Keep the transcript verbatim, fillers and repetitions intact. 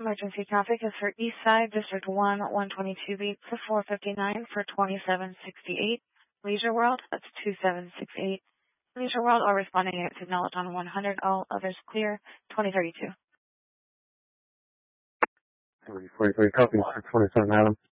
Emergency traffic is for East Side, District one, one twenty-two beat to four fifty-nine for twenty-seven sixty-eight. Leisure World, that's two seven six eight. Leisure World, all responding units acknowledged on one hundred, all others clear, twenty thirty-two. forty-three, copy, twenty-seven, Adam.